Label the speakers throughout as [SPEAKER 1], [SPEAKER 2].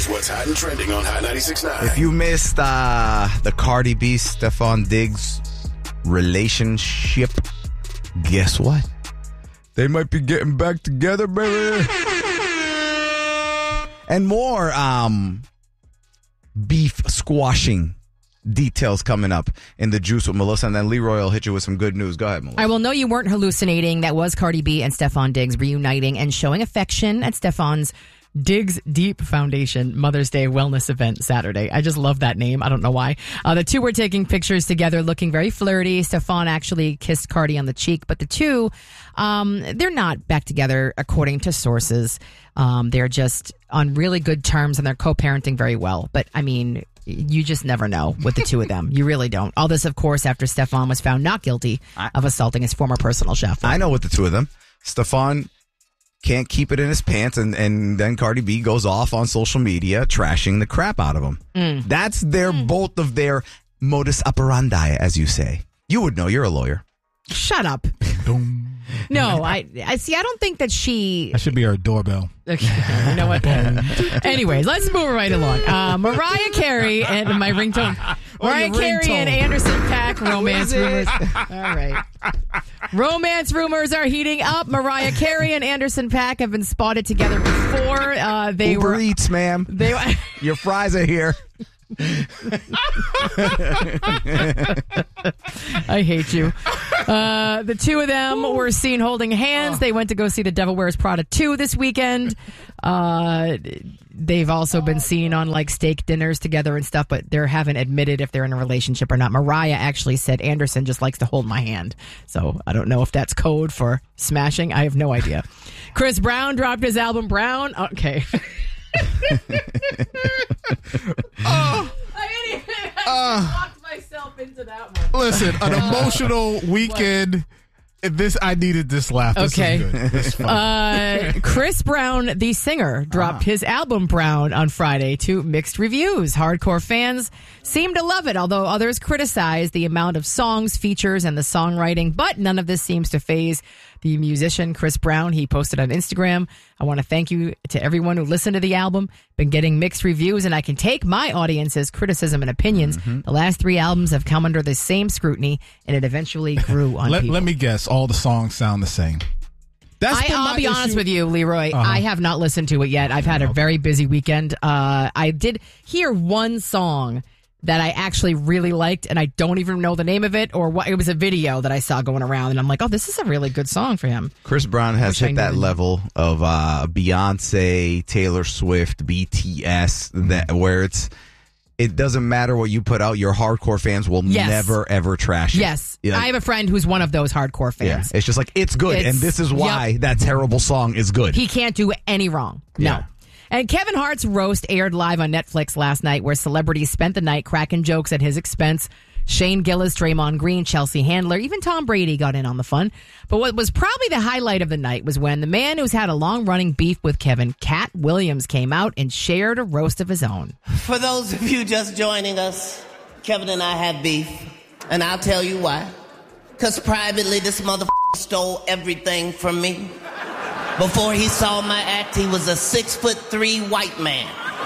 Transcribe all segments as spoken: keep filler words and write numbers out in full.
[SPEAKER 1] what's hot and trending on Hot ninety-six point nine.
[SPEAKER 2] If you missed uh, the Cardi B, Stefan Diggs relationship, guess what? They might be getting back together, baby. And more um, beef squashing details coming up in the Juice with Melissa, and then Leroy will hit you with some good news. Go ahead, Melissa.
[SPEAKER 3] I will know you weren't hallucinating. That was Cardi B and Stefan Diggs reuniting and showing affection at Stefan's Diggs Deep Foundation Mother's Day Wellness Event Saturday. I just love that name. I don't know why. Uh, the two were taking pictures together, looking very flirty. Stefan actually kissed Cardi on the cheek, but the two, um, they're not back together according to sources. Um, they're just on really good terms and they're co-parenting very well. But I mean, you just never know with the two of them. You really don't. All this, of course, after Stefan was found not guilty of assaulting his former personal chef.
[SPEAKER 2] I know with the two of them. Stefan can't keep it in his pants, and, and then Cardi B goes off on social media trashing the crap out of him. Mm. That's their mm. both of their modus operandi, as you say. You would know. You're a lawyer.
[SPEAKER 3] Shut up. No, I, I see. I don't think that she.
[SPEAKER 4] That should be our doorbell.
[SPEAKER 3] Okay, you know what? Anyways, let's move right along. Uh, Mariah Carey and my ringtone. Mariah oh, Carey ringtone. And Anderson .Paak romance rumors. All right. Romance rumors are heating up. Mariah Carey and Anderson .Paak have been spotted together before. Uh, they
[SPEAKER 2] Uber
[SPEAKER 3] were
[SPEAKER 2] Eats, ma'am.
[SPEAKER 3] They
[SPEAKER 2] your fries are here.
[SPEAKER 3] I hate you. Uh, the two of them were seen holding hands. They went to go see The Devil Wears Prada two this weekend. Uh, they've also been seen on like steak dinners together and stuff, but they haven't admitted if they're in a relationship or not. Mariah actually said Anderson just likes to hold my hand. So I don't know if that's code for smashing. I have no idea. Chris Brown dropped his album Brown. Okay.
[SPEAKER 4] oh,
[SPEAKER 3] I didn't even uh, locked myself into that one.
[SPEAKER 4] Listen, an emotional weekend. This I needed this laugh. This
[SPEAKER 3] okay.
[SPEAKER 4] is good. This is fun.
[SPEAKER 3] Uh, Chris Brown, the singer, dropped uh-huh. his album Brown on Friday to mixed reviews. Hardcore fans seem to love it, although others criticize the amount of songs, features, and the songwriting. But none of this seems to faze the musician Chris Brown. He posted on Instagram, I want to thank you to everyone who listened to the album. Been getting mixed reviews, and I can take my audience's criticism and opinions. Mm-hmm. The last three albums have come under the same scrutiny, and it eventually grew on
[SPEAKER 4] let,
[SPEAKER 3] people.
[SPEAKER 4] Let me guess, all the songs sound the same. That's
[SPEAKER 3] I, I'll be
[SPEAKER 4] issue.
[SPEAKER 3] honest with you, Leroy.
[SPEAKER 4] Uh-huh.
[SPEAKER 3] I have not listened to it yet. I've had a very busy weekend. Uh, I did hear one song that I actually really liked, and I don't even know the name of it or what. It was a video that I saw going around, and I'm like, oh, this is a really good song for him.
[SPEAKER 2] Chris Brown has hit that level of uh, Beyonce, Taylor Swift, B T S, that where it's it doesn't matter what you put out, your hardcore fans will
[SPEAKER 3] yes.
[SPEAKER 2] never, ever trash it.
[SPEAKER 3] Yes.
[SPEAKER 2] You know?
[SPEAKER 3] I have a friend who's one of those hardcore fans.
[SPEAKER 2] Yeah. It's just like, it's good, it's, and this is why yep. that terrible song is good.
[SPEAKER 3] He can't do any wrong. No.
[SPEAKER 2] Yeah.
[SPEAKER 3] And Kevin Hart's roast aired live on Netflix last night, where celebrities spent the night cracking jokes at his expense. Shane Gillis, Draymond Green, Chelsea Handler, even Tom Brady got in on the fun. But what was probably the highlight of the night was when the man who's had a long-running beef with Kevin, Cat Williams, came out and shared a roast of his own.
[SPEAKER 5] For those of you just joining us, Kevin and I have beef, and I'll tell you why. Because privately, this motherfucker stole everything from me. Before he saw my act, he was a six foot three white man.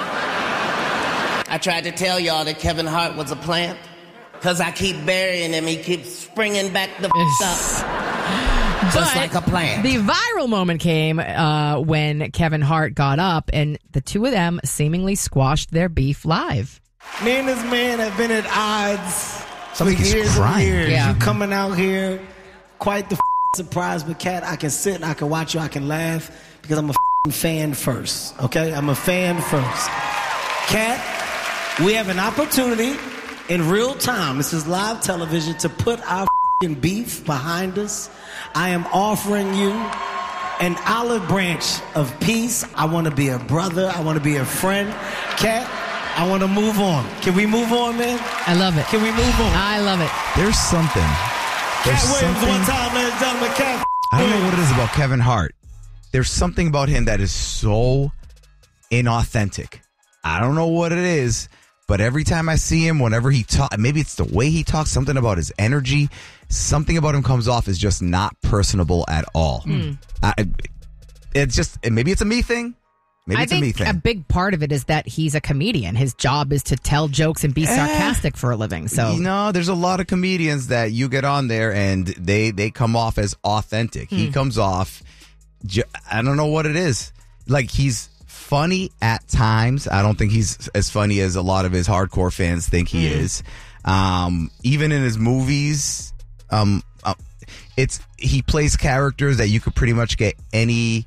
[SPEAKER 5] I tried to tell y'all that Kevin Hart was a plant. Because I keep burying him, he keeps springing back the f- up. Just like a plant.
[SPEAKER 3] The viral moment came uh, when Kevin Hart got up and the two of them seemingly squashed their beef live.
[SPEAKER 6] Me and this man have been at odds
[SPEAKER 2] for
[SPEAKER 6] years and years.
[SPEAKER 3] Yeah.
[SPEAKER 6] You coming out here, quite the f- surprise, but Cat, I can sit and I can watch you, I can laugh, because I'm a f- fan first, okay? I'm a fan first. Cat, we have an opportunity in real time, this is live television, to put our f***ing beef behind us. I am offering you an olive branch of peace. I want to be a brother. I want to be a friend. Cat, I want to move on. Can we move on, man?
[SPEAKER 3] I love it.
[SPEAKER 6] Can we move on?
[SPEAKER 3] I love it.
[SPEAKER 2] There's something. There's
[SPEAKER 6] Cat Williams,
[SPEAKER 2] something,
[SPEAKER 6] one time, ladies and gentlemen. Cat
[SPEAKER 2] I don't know what it is about Kevin Hart. There's something about him that is so inauthentic. I don't know what it is. But every time I see him, whenever he talks, maybe it's the way he talks, something about his energy, something about him comes off as just not personable at all. Mm. I, it's just, maybe it's a me thing. Maybe
[SPEAKER 3] I
[SPEAKER 2] it's a me
[SPEAKER 3] think
[SPEAKER 2] thing.
[SPEAKER 3] a big part of it is that he's a comedian. His job is to tell jokes and be sarcastic for a living. So
[SPEAKER 2] You know, there's a lot of comedians that you get on there and they, they come off as authentic. He comes off, ju- I don't know what it is. Like, he's funny at times. I don't think he's as funny as a lot of his hardcore fans think he is. Um, even in his movies, um, uh, it's he plays characters that you could pretty much get any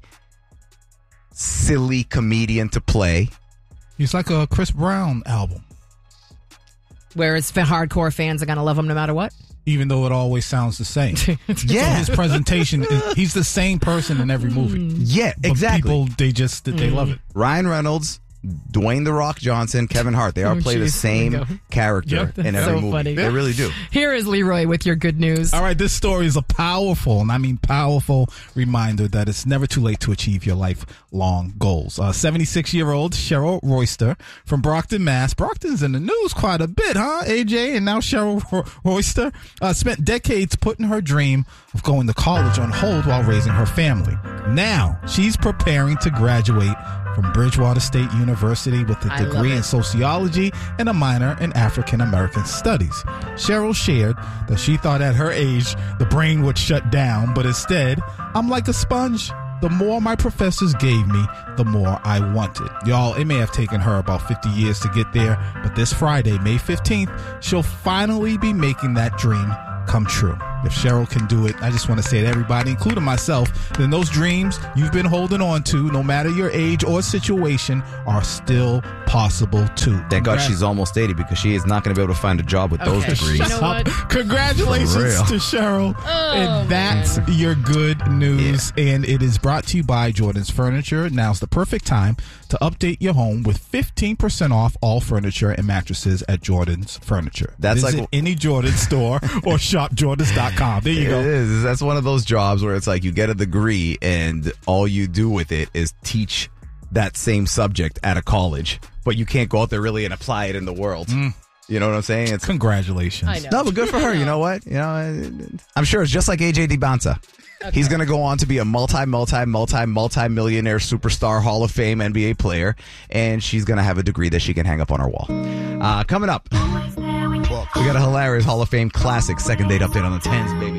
[SPEAKER 2] silly comedian to play.
[SPEAKER 4] He's like a Chris Brown album,
[SPEAKER 3] whereas for hardcore fans are going to love him no matter what.
[SPEAKER 4] even though it always sounds the same.
[SPEAKER 2] Yeah.
[SPEAKER 4] So his presentation, is, he's the same person in every movie.
[SPEAKER 2] Yeah,
[SPEAKER 4] But
[SPEAKER 2] exactly.
[SPEAKER 4] people, they just, they love it.
[SPEAKER 2] Ryan Reynolds, Dwayne The Rock Johnson, Kevin Hart. They all
[SPEAKER 3] Oh,
[SPEAKER 2] play the
[SPEAKER 3] geez.
[SPEAKER 2] same
[SPEAKER 3] There we go.
[SPEAKER 2] character
[SPEAKER 4] Yep.
[SPEAKER 2] in
[SPEAKER 3] That's
[SPEAKER 2] every
[SPEAKER 3] so
[SPEAKER 2] movie.
[SPEAKER 3] funny.
[SPEAKER 2] They really do.
[SPEAKER 3] Here is Leroy with your good news.
[SPEAKER 4] All right, this story is a powerful, and I mean powerful, reminder that it's never too late to achieve your lifelong goals. Uh, seventy-six-year-old Cheryl Royster from Brockton, Mass. Brockton's in the news quite a bit, huh, A J? And now Cheryl Ro- Royster uh, spent decades putting her dream of going to college on hold while raising her family. Now, she's preparing to graduate from Bridgewater State University with a
[SPEAKER 3] I love
[SPEAKER 4] degree
[SPEAKER 3] it.
[SPEAKER 4] in sociology and a minor in African American studies. Cheryl shared that she thought at her age the brain would shut down, but instead, I'm like a sponge. The more my professors gave me, the more I wanted. Y'all, it may have taken her about fifty years to get there, but this Friday, May fifteenth, she'll finally be making that dream come true. If Cheryl can do it, I just want to say to everybody, including myself, then those dreams you've been holding on to, no matter your age or situation, are still possible too.
[SPEAKER 2] Thank God
[SPEAKER 4] Congrats.
[SPEAKER 2] she's almost eighty because she is not going to be able to find a job with those
[SPEAKER 3] Okay.
[SPEAKER 2] degrees.
[SPEAKER 3] You know what?
[SPEAKER 4] Congratulations
[SPEAKER 2] For real.
[SPEAKER 4] to Cheryl. And that's your good news. And it is brought to you by Jordan's Furniture. Now's the perfect time to update your home with fifteen percent off all furniture and mattresses at Jordan's Furniture.
[SPEAKER 2] That's
[SPEAKER 4] Visit
[SPEAKER 2] like-
[SPEAKER 4] any Jordan store or shop jordans dot com. There you
[SPEAKER 2] It
[SPEAKER 4] go.
[SPEAKER 2] is. That's one of those jobs where it's like you get a degree and all you do with it is teach that same subject at a college, but you can't go out there really and apply it in the world. You know what I'm saying? It's
[SPEAKER 4] Congratulations.
[SPEAKER 3] I know.
[SPEAKER 2] no, but good for her. You know what? You know, I'm sure it's just like A J DiBanza. He's going to go on to be a multi, multi, multi, multi millionaire superstar Hall of Fame N B A player, and she's going to have a degree that she can hang up on her wall. Uh, coming up, we got a hilarious Hall of Fame classic second date update on the tens, baby.